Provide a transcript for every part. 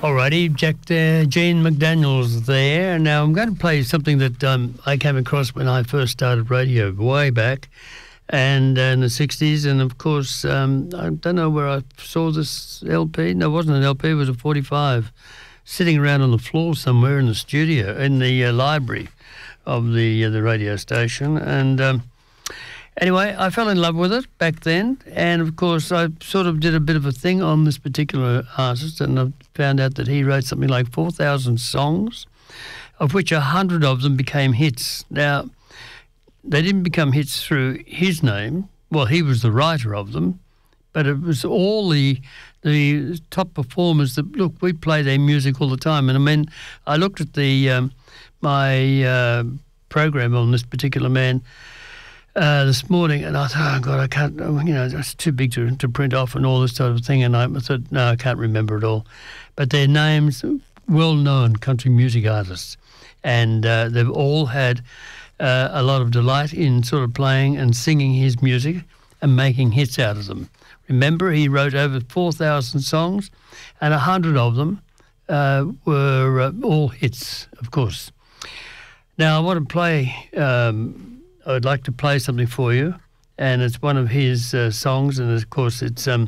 Alrighty, Jack there, Gene McDaniel's there. Now I'm going to play something that I came across when I first started radio way back, and in the 60s. And of course, I don't know where I saw this LP. No, it wasn't an LP. It was a 45, sitting around on the floor somewhere in the studio, in the library of the radio station. And anyway, I fell in love with it back then, and of course I sort of did a bit of a thing on this particular artist, and I found out that he wrote something like 4,000 songs, of which 100 of them became hits. Now, they didn't become hits through his name. Well, he was the writer of them, but it was all the top performers that, look, we play their music all the time. And I mean, I looked at the my program on this particular man this morning, and I thought, oh God, I can't, it's too big to print off and all this sort of thing. And I thought, no, I can't remember it all. But their names, well-known country music artists, and they've all had a lot of delight in sort of playing and singing his music and making hits out of them. Remember, he wrote over 4,000 songs, and 100 of them were all hits, of course. Now, I want to play... I would like to play something for you, and it's one of his songs, and of course it's a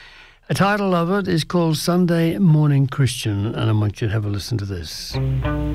title of it is called Sunday Morning Christian, and I want you to have a listen to this.